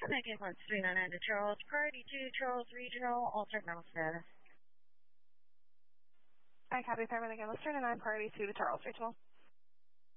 Megan 1399 to Charles, priority 2, Charles Regional, alternate mental status. I copy paramedic Ambulance 39, priority 2 to Charles Regional.